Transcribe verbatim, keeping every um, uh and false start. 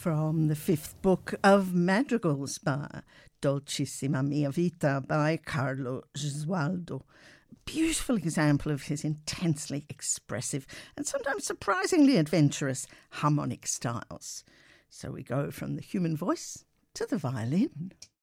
From the fifth book of Madrigals by Dolcissima Mia Vita by Carlo Gesualdo. Beautiful example of his intensely expressive and sometimes surprisingly adventurous harmonic styles. So we go from the human voice to the violin.